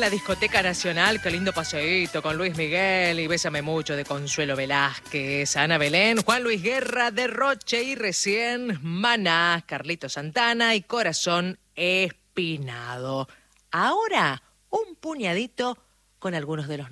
la Discoteca Nacional, qué lindo paseíto con Luis Miguel y Bésame Mucho de Consuelo Velázquez, Ana Belén, Juan Luis Guerra, Derroche y recién Maná, Carlito Santana y Corazón Espinado. Ahora, un puñadito con algunos de los